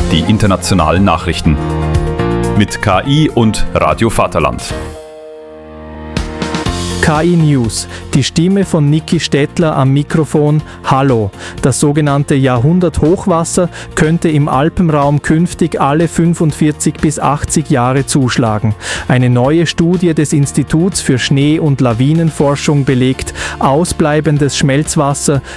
die internationalen Nachrichten. Mit KI und Radio Vaterland. KI News, die Stimme von Niki Stettler am Mikrofon. Hallo. Das sogenannte Jahrhundert-Hochwasser könnte im Alpenraum künftig alle 45 bis 80 Jahre zuschlagen. Eine neue Studie des Instituts für Schnee- und Lawinenforschung belegt, ausbleibendes Schmelzwasser